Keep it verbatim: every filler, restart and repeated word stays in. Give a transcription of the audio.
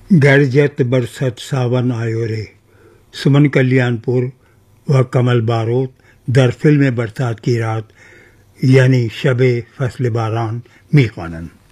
गर्जत बरसत सावन आयो रे, सुमन कल्याणपुर व कमल बारोत दर फिल्म बरसात की रात यानी शबे फसल बारान मीर खानन।